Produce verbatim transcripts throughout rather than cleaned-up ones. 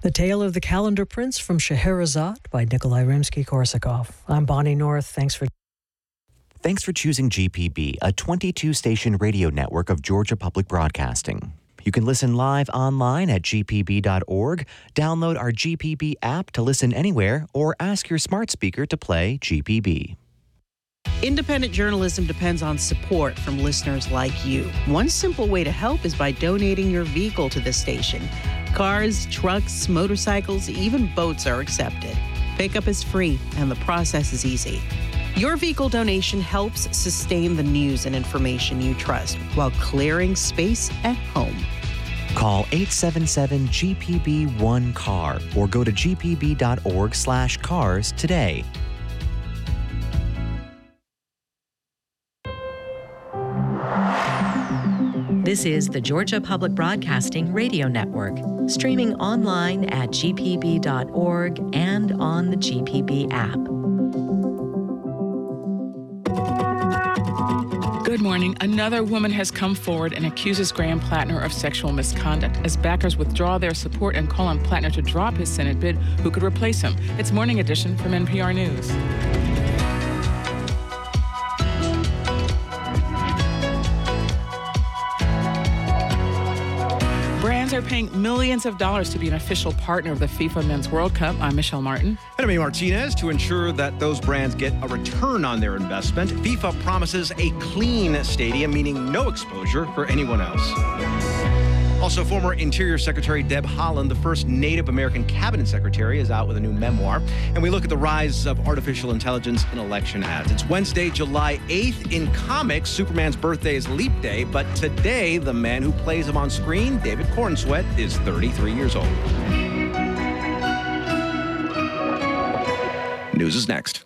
The Tale of the Calendar Prince from Scheherazade by Nikolai Rimsky-Korsakov. I'm Bonnie North. Thanks for Thanks for choosing G P B, a twenty-two station radio network of Georgia Public Broadcasting. You can listen live online at g p b dot org, download our G P B app to listen anywhere, or ask your smart speaker to play G P B. Independent journalism depends on support from listeners like you. One simple way to help is by donating your vehicle to the station. Cars, trucks, motorcycles, even boats are accepted. Pickup is free, and the process is easy. Your vehicle donation helps sustain the news and information you trust while clearing space at home. Call eight seven seven G P B one C A R or go to g p b dot org slash cars today. This is the Georgia Public Broadcasting Radio Network, streaming online at g p b dot org and on the G P B app. Good morning. Another woman has come forward and accuses Graham Plattner of sexual misconduct. As backers withdraw their support and call on Plattner to drop his Senate bid, who could replace him? It's Morning Edition from N P R News. Brands are paying millions of dollars to be an official partner of the FIFA Men's World Cup. I'm Michelle Martin. And I'm Amy Martinez. To ensure that those brands get a return on their investment, FIFA promises a clean stadium, meaning no exposure for anyone else. Also, former Interior Secretary Deb Haaland, the first Native American cabinet secretary, is out with a new memoir. And we look at the rise of artificial intelligence in election ads. It's Wednesday, July eighth. In comics, Superman's birthday is Leap Day. But today, the man who plays him on screen, David Cornsweet, is thirty-three years old. News is next.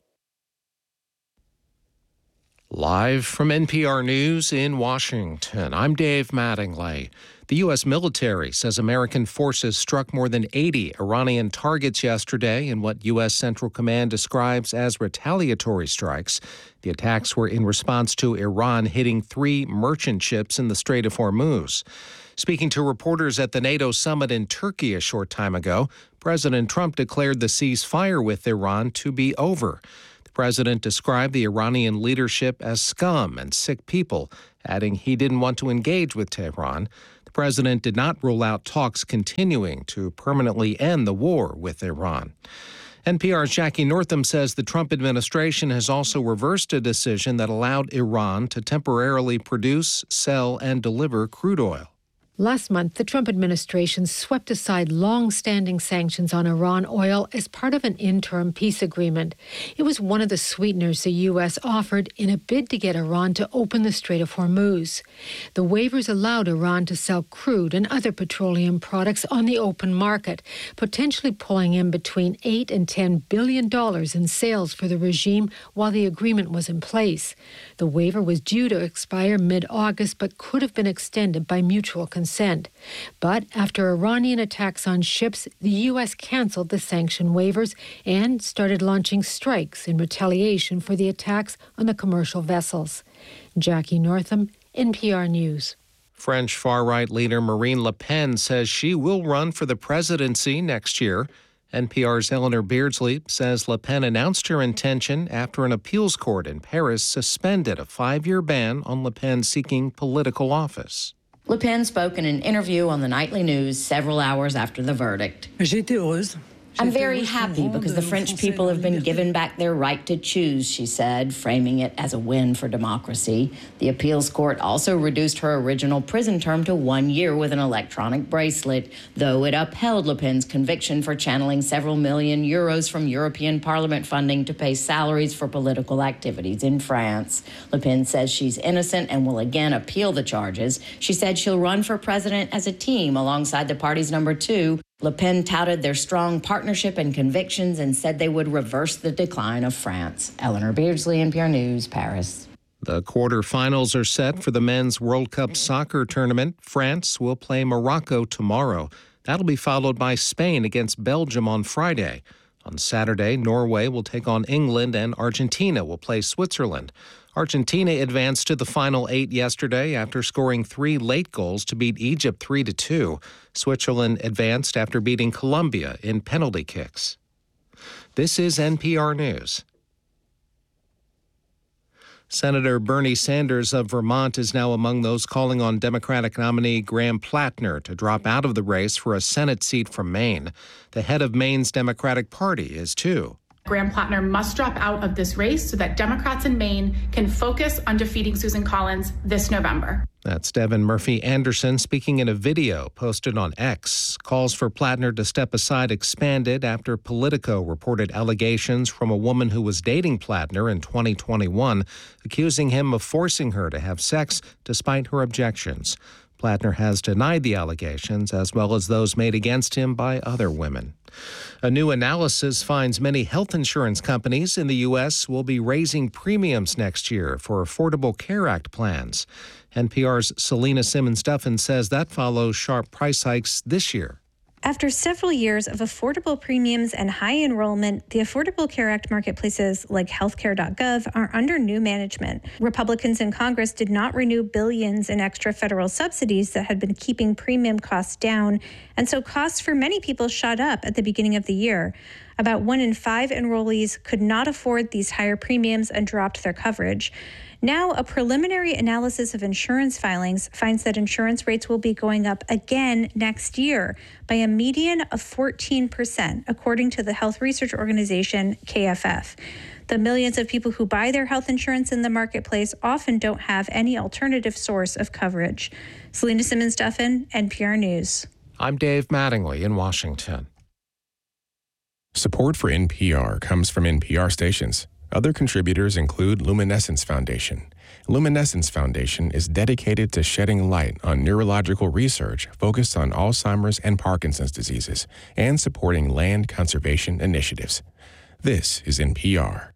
Live from N P R News in Washington, I'm Dave Mattingly. The U S military says American forces struck more than eighty Iranian targets yesterday in what U S Central Command describes as retaliatory strikes. The attacks were in response to Iran hitting three merchant ships in the Strait of Hormuz. Speaking to reporters at the NATO summit in Turkey a short time ago, President Trump declared the ceasefire with Iran to be over. The president described the Iranian leadership as scum and sick people, adding he didn't want to engage with Tehran. The president did not rule out talks continuing to permanently end the war with Iran. N P R's Jackie Northam says the Trump administration has also reversed a decision that allowed Iran to temporarily produce, sell, and deliver crude oil. Last month, the Trump administration swept aside long-standing sanctions on Iran oil as part of an interim peace agreement. It was one of the sweeteners the U S offered in a bid to get Iran to open the Strait of Hormuz. The waivers allowed Iran to sell crude and other petroleum products on the open market, potentially pulling in between eight and ten billion dollars in sales for the regime while the agreement was in place. The waiver was due to expire mid-August but could have been extended by mutual consent. Consent. But after Iranian attacks on ships, the U S canceled the sanction waivers and started launching strikes in retaliation for the attacks on the commercial vessels. Jackie Northam, N P R News. French far-right leader Marine Le Pen says she will run for the presidency next year. N P R's Eleanor Beardsley says Le Pen announced her intention after an appeals court in Paris suspended a five-year ban on Le Pen seeking political office. Le Pen spoke in an interview on the nightly news several hours after the verdict. I'm very happy because the French people have been given back their right to choose, she said, framing it as a win for democracy. The appeals court also reduced her original prison term to one year with an electronic bracelet, though it upheld Le Pen's conviction for channeling several million euros from European Parliament funding to pay salaries for political activities in France. Le Pen says she's innocent and will again appeal the charges. She said she'll run for president as a team alongside the party's number two. Le Pen touted their strong partnership and convictions and said they would reverse the decline of France. Eleanor Beardsley, N P R News, Paris. The quarterfinals are set for the Men's World Cup soccer tournament. France will play Morocco tomorrow. That'll be followed by Spain against Belgium on Friday. On Saturday, Norway will take on England and Argentina will play Switzerland. Argentina advanced to the final eight yesterday after scoring three late goals to beat Egypt three to two. Switzerland advanced after beating Colombia in penalty kicks. This is N P R News. Senator Bernie Sanders of Vermont is now among those calling on Democratic nominee Graham Plattner to drop out of the race for a Senate seat from Maine. The head of Maine's Democratic Party is too. Graham Plattner must drop out of this race so that Democrats in Maine can focus on defeating Susan Collins this November. That's Devin Murphy Anderson speaking in a video posted on X. Calls for Plattner to step aside expanded after Politico reported allegations from a woman who was dating Plattner in twenty twenty-one, accusing him of forcing her to have sex despite her objections. Plattner has denied the allegations, as well as those made against him by other women. A new analysis finds many health insurance companies in the U S will be raising premiums next year for Affordable Care Act plans. N P R's Selena Simmons-Duffin says that follows sharp price hikes this year. After several years of affordable premiums and high enrollment, the Affordable Care Act marketplaces like healthcare dot gov are under new management. Republicans in Congress did not renew billions in extra federal subsidies that had been keeping premium costs down, and so costs for many people shot up at the beginning of the year. About one in five enrollees could not afford these higher premiums and dropped their coverage. Now, a preliminary analysis of insurance filings finds that insurance rates will be going up again next year by a median of fourteen percent, according to the health research organization K F F. The millions of people who buy their health insurance in the marketplace often don't have any alternative source of coverage. Selena Simmons-Duffin, N P R News. I'm Dave Mattingly in Washington. Support for N P R comes from N P R stations. Other contributors include Luminescence Foundation. Luminescence Foundation is dedicated to shedding light on neurological research focused on Alzheimer's and Parkinson's diseases and supporting land conservation initiatives. This is N P R.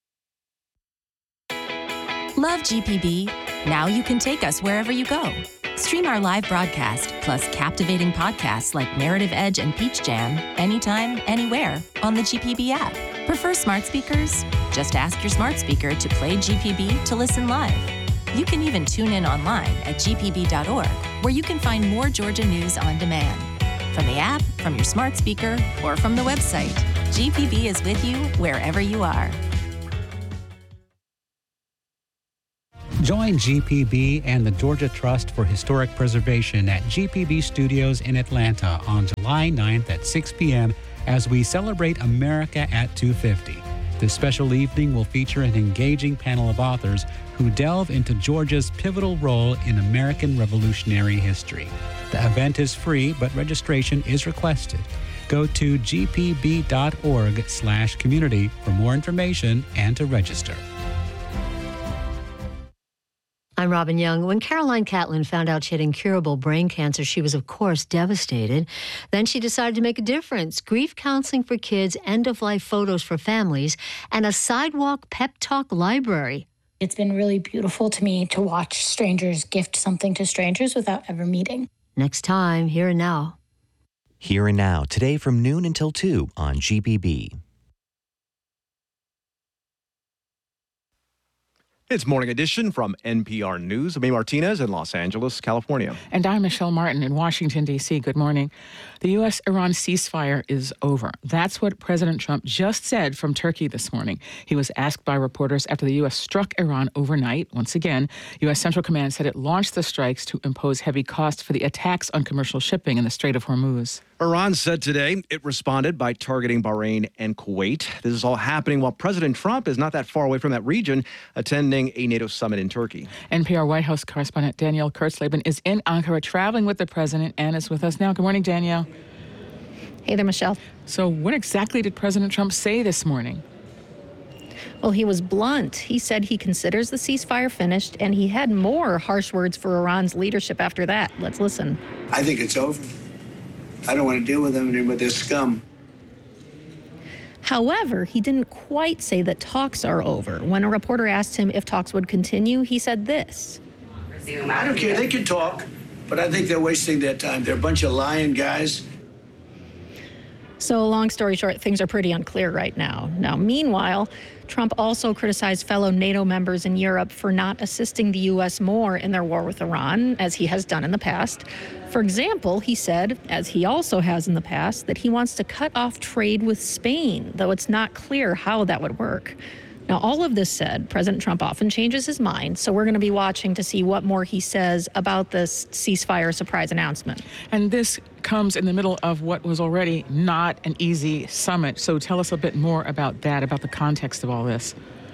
Love G P B? Now you can take us wherever you go. Stream our live broadcast, plus captivating podcasts like Narrative Edge and Peach Jam, anytime, anywhere on the G P B app. Prefer smart speakers? Just ask your smart speaker to play G P B to listen live. You can even tune in online at G P B dot org, where you can find more Georgia news on demand. From the app, from your smart speaker, or from the website, G P B is with you wherever you are. Join G P B and the Georgia Trust for Historic Preservation at G P B Studios in Atlanta on July ninth at six p.m. as we celebrate America at two fifty. This special evening will feature an engaging panel of authors who delve into Georgia's pivotal role in American Revolutionary history. The event is free, but registration is requested. Go to G P B dot org slash community for more information and to register. I'm Robin Young. When Caroline Catlin found out she had incurable brain cancer, she was, of course, devastated. Then she decided to make a difference. Grief counseling for kids, end-of-life photos for families, and a sidewalk pep talk library. It's been really beautiful to me to watch strangers gift something to strangers without ever meeting. Next time, Here and Now. Here and Now, today from noon until two on G P B. It's Morning Edition from N P R News. I'm A. Martinez in Los Angeles, California. And I'm Michelle Martin in Washington, D C. Good morning. The U S Iran ceasefire is over. That's what President Trump just said from Turkey this morning. He was asked by reporters after the U S struck Iran overnight. Once again, U S Central Command said it launched the strikes to impose heavy costs for the attacks on commercial shipping in the Strait of Hormuz. Iran said today it responded by targeting Bahrain and Kuwait. This is all happening while President Trump is not that far away from that region, attending a NATO summit in Turkey. N P R White House correspondent Danielle Kurtzleben is in Ankara traveling with the president and is with us now. Good morning, Danielle. Hey there, Michelle. So what exactly did President Trump say this morning? Well, he was blunt. He said he considers the ceasefire finished, and he had more harsh words for Iran's leadership after that. Let's listen. I think it's over. I don't want to deal with them anymore. They're scum. However, he didn't quite say that talks are over. When a reporter asked him if talks would continue, he said this. I don't care. They can talk, but I think they're wasting their time. They're a bunch of lying guys. So long story short, things are pretty unclear right now. Now, meanwhile, Trump also criticized fellow NATO members in Europe for not assisting the U S more in their war with Iran, as he has done in the past. For example, he said, as he also has in the past, that he wants to cut off trade with Spain, though it's not clear how that would work. Now, all of this said, President Trump often changes his mind, so we're going to be watching to see what more he says about this ceasefire surprise announcement. And this comes in the middle of what was already not an easy summit. So tell us a bit more about that, about the context of all this.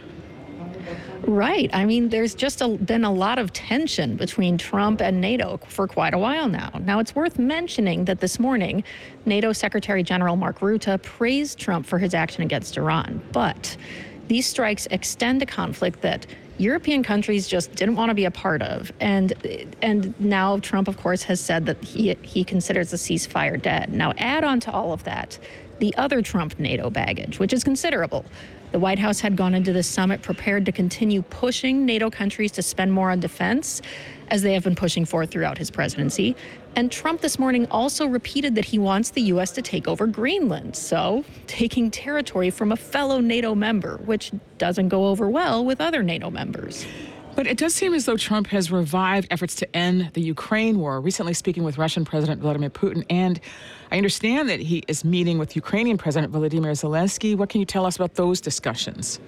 Right. I mean, there's just a, been a lot of tension between Trump and NATO for quite a while now. Now, it's worth mentioning that this morning, NATO Secretary General Mark Rutte praised Trump for his action against Iran. But these strikes extend a conflict that European countries just didn't want to be a part of. And and now Trump, of course, has said that he, he considers the ceasefire dead. Now, add on to all of that the other Trump NATO baggage, which is considerable. The White House had gone into this summit prepared to continue pushing NATO countries to spend more on defense, as they have been pushing for throughout his presidency. And Trump this morning also repeated that he wants the U S to take over Greenland, so taking territory from a fellow NATO member, which doesn't go over well with other NATO members. But it does seem as though Trump has revived efforts to end the Ukraine war, recently speaking with Russian President Vladimir Putin. And I understand that he is meeting with Ukrainian President Volodymyr Zelensky. What can you tell us about those discussions?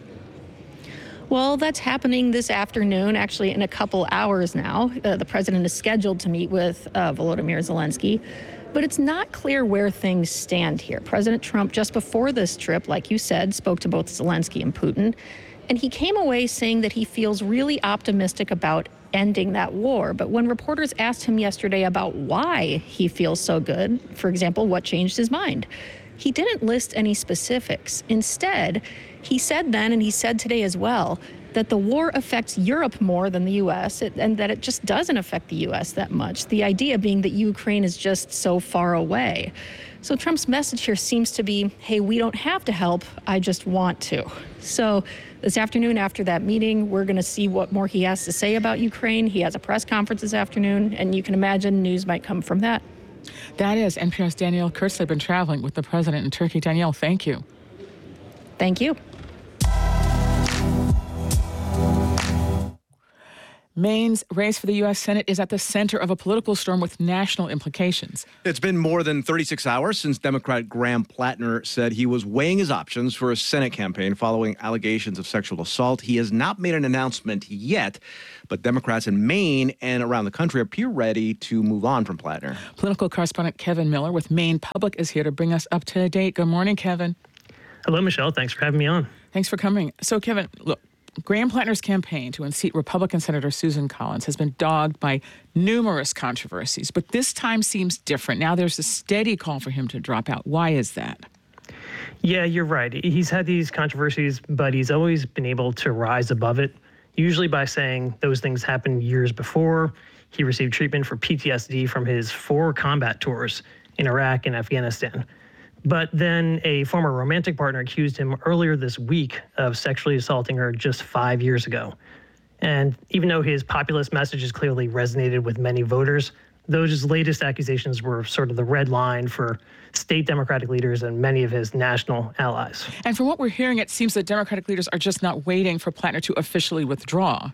Well, that's happening this afternoon, actually in a couple hours now. Uh, the president is scheduled to meet with uh, Volodymyr Zelensky. But it's not clear where things stand here. President Trump, just before this trip, like you said, spoke to both Zelensky and Putin. And he came away saying that he feels really optimistic about ending that war. But when reporters asked him yesterday about why he feels so good, for example, what changed his mind, he didn't list any specifics. Instead, he said then, and he said today as well, that the war affects Europe more than the U S, and that it just doesn't affect the U S that much. The idea being that Ukraine is just so far away. So Trump's message here seems to be, hey, we don't have to help, I just want to. So this afternoon after that meeting, we're going to see what more he has to say about Ukraine. He has a press conference this afternoon, and you can imagine news might come from that. That is N P R's Danielle Kurtzleben been traveling with the president in Turkey. Danielle, thank you. Thank you. Maine's race for the U S Senate is at the center of a political storm with national implications. It's been more than thirty-six hours since Democrat Graham Plattner said he was weighing his options for a Senate campaign following allegations of sexual assault. He has not made an announcement yet, but Democrats in Maine and around the country appear ready to move on from Plattner. Political correspondent Kevin Miller with Maine Public is here to bring us up to date. Good morning, Kevin. Hello, Michelle. Thanks for having me on. Thanks for coming. So, Kevin, look, Graham Plattner's campaign to unseat Republican Senator Susan Collins has been dogged by numerous controversies, but this time seems different. Now there's a steady call for him to drop out. Why is that? Yeah, you're right. He's had these controversies, but he's always been able to rise above it, usually by saying those things happened years before. He received treatment for P T S D from his four combat tours in Iraq and Afghanistan. But then a former romantic partner accused him earlier this week of sexually assaulting her just five years ago. And even though his populist messages clearly resonated with many voters, those latest accusations were sort of the red line for state Democratic leaders and many of his national allies. And from what we're hearing, it seems that Democratic leaders are just not waiting for Plattner to officially withdraw.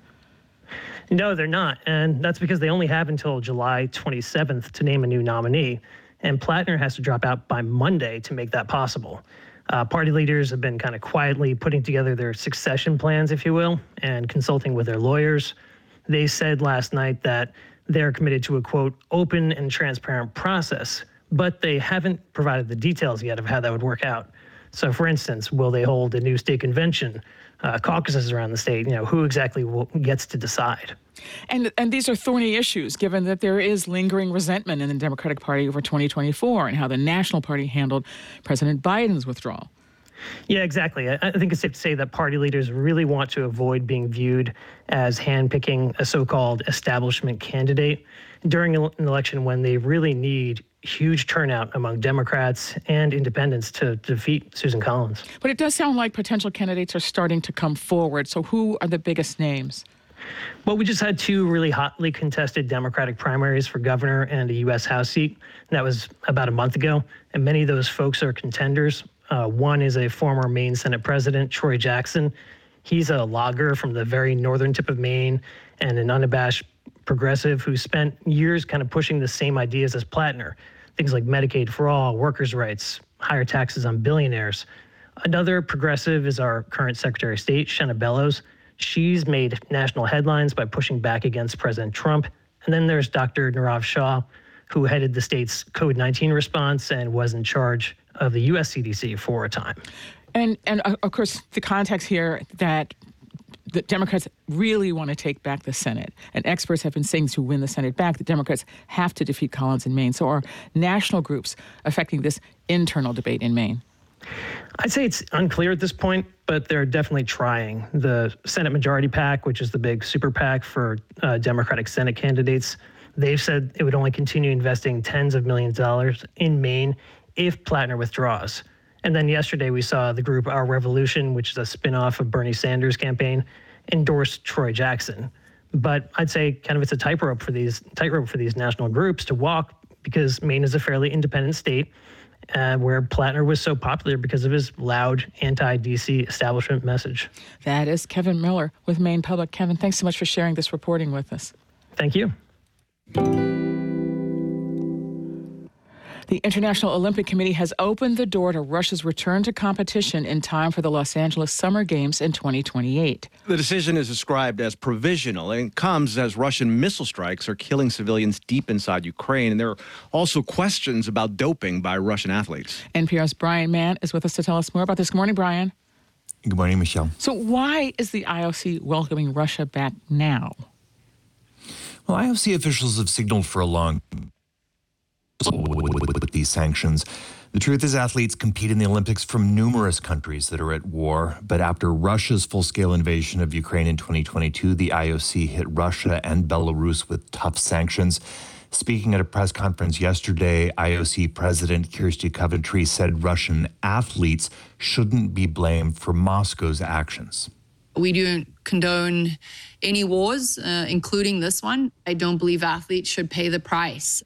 No, they're not. And that's because they only have until July twenty-seventh to name a new nominee. And Plattner has to drop out by Monday to make that possible. Uh, party leaders have been kind of quietly putting together their succession plans, if you will, and consulting with their lawyers. They said last night that they're committed to a, quote, open and transparent process, but they haven't provided the details yet of how that would work out. So, for instance, will they hold a new state convention, uh, caucuses around the state? You know, who exactly will, gets to decide? And and these are thorny issues, given that there is lingering resentment in the Democratic Party over twenty twenty-four and how the National Party handled President Biden's withdrawal. Yeah, exactly. I, I think it's safe to say that party leaders really want to avoid being viewed as handpicking a so-called establishment candidate during an election when they really need huge turnout among Democrats and independents to defeat Susan Collins. But it does sound like potential candidates are starting to come forward. So who are the biggest names? Well, we just had two really hotly contested Democratic primaries for governor and a U S House seat. And that was about a month ago. And many of those folks are contenders. Uh, one is a former Maine Senate President, Troy Jackson. He's a logger from the very northern tip of Maine and an unabashed progressive who spent years kind of pushing the same ideas as Plattner. Things like Medicaid for all, workers' rights, higher taxes on billionaires. Another progressive is our current Secretary of State, Shenna Bellows. She's made national headlines by pushing back against President Trump. And then there's Doctor Nirav Shah, who headed the state's COVID nineteen response and was in charge of the U S C D C for a time. And, and uh, of course, the context here that the Democrats really want to take back the Senate. And experts have been saying to win the Senate back, the Democrats have to defeat Collins in Maine. So are national groups affecting this internal debate in Maine? I'd say it's unclear at this point, but they're definitely trying. The Senate Majority PAC, which is the big super PAC for uh, Democratic Senate candidates, they've said it would only continue investing tens of millions of dollars in Maine if Plattner withdraws. And then yesterday we saw the group Our Revolution, which is a spinoff of Bernie Sanders' campaign, endorse Troy Jackson. But I'd say kind of it's a tightrope for these tightrope for these national groups to walk because Maine is a fairly independent state uh, where Plattner was so popular because of his loud anti-D C establishment message. That is Kevin Miller with Maine Public. Kevin, thanks so much for sharing this reporting with us. Thank you. The International Olympic Committee has opened the door to Russia's return to competition in time for the Los Angeles Summer Games in twenty twenty-eight. The decision is described as provisional and comes as Russian missile strikes are killing civilians deep inside Ukraine. And there are also questions about doping by Russian athletes. N P R's Brian Mann is with us to tell us more about this. Good morning, Brian. Good morning, Michelle. So why is the I O C welcoming Russia back now? Well, I O C officials have signaled for a long time with these sanctions. The truth is athletes compete in the Olympics from numerous countries that are at war. But after Russia's full-scale invasion of Ukraine in twenty twenty-two, the I O C hit Russia and Belarus with tough sanctions. Speaking at a press conference yesterday, I O C President Kirsty Coventry said Russian athletes shouldn't be blamed for Moscow's actions. We don't condone any wars, uh, including this one. I don't believe athletes should pay the price.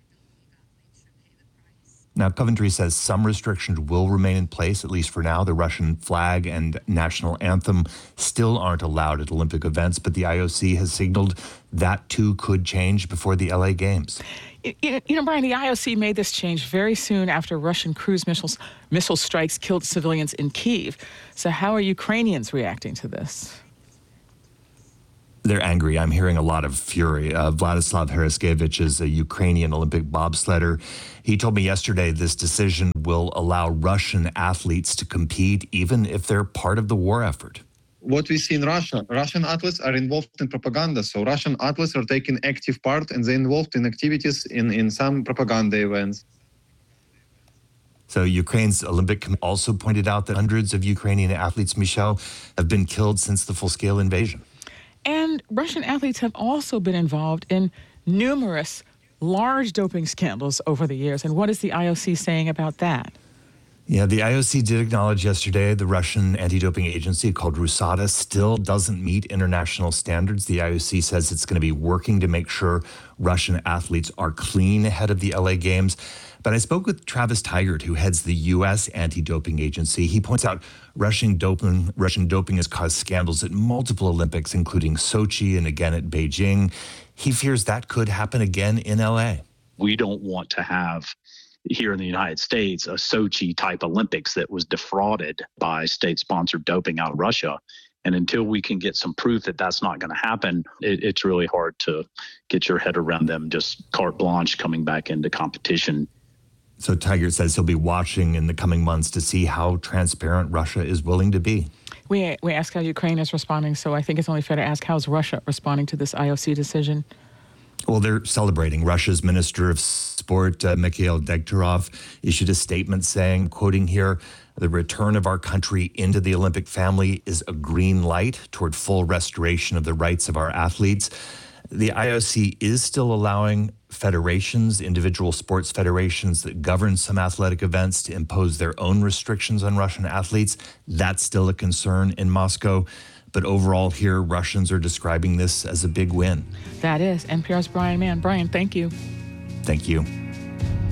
Now, Coventry says some restrictions will remain in place, at least for now. The Russian flag and national anthem still aren't allowed at Olympic events, but the I O C has signaled that too could change before the L A Games. You know, Brian, the I O C made this change very soon after Russian cruise missiles, missile strikes killed civilians in Kyiv. So how are Ukrainians reacting to this? They're angry. I'm hearing a lot of fury. Uh, Vladislav Haraskevich is a Ukrainian Olympic bobsledder. He told me yesterday this decision will allow Russian athletes to compete even if they're part of the war effort. What we see in Russia, Russian athletes are involved in propaganda. So Russian athletes are taking active part and they're involved in activities in, in some propaganda events. So Ukraine's Olympic Committee also pointed out that hundreds of Ukrainian athletes, Michelle, have been killed since the full-scale invasion. And Russian athletes have also been involved in numerous large doping scandals over the years. And what is the I O C saying about that? Yeah, the I O C did acknowledge yesterday the Russian anti-doping agency called RUSADA still doesn't meet international standards. The I O C says it's going to be working to make sure Russian athletes are clean ahead of the L A Games. But I spoke with Travis Tigert, who heads the U S anti-doping agency. He points out Russian doping, Russian doping has caused scandals at multiple Olympics, including Sochi and again at Beijing. He fears that could happen again in L A. We don't want to have here in the United States a Sochi-type Olympics that was defrauded by state-sponsored doping out of Russia. And until we can get some proof that that's not going to happen, it, it's really hard to get your head around them just carte blanche coming back into competition. So Tigert says he'll be watching in the coming months to see how transparent Russia is willing to be. We we ask how Ukraine is responding, so I think it's only fair to ask how's Russia responding to this I O C decision? Well, they're celebrating. Russia's Minister of Sport, uh, Mikhail Degtярov, issued a statement saying, quoting here, "The return of our country into the Olympic family is a green light toward full restoration of the rights of our athletes." The I O C is still allowing federations, individual sports federations that govern some athletic events to impose their own restrictions on Russian athletes. That's still a concern in Moscow. But overall here, Russians are describing this as a big win. That is N P R's Brian Mann. Brian, thank you. Thank you.